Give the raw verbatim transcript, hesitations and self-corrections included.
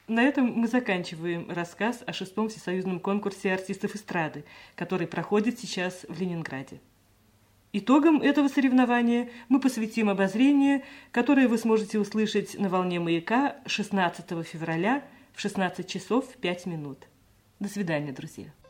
На этом мы заканчиваем рассказ о шестом всесоюзном конкурсе артистов эстрады, который проходит сейчас в Ленинграде. Итогом этого соревнования мы посвятим обозрение, которое вы сможете услышать на волне «Маяка» шестнадцатого февраля в шестнадцать часов пять минут. До свидания, друзья.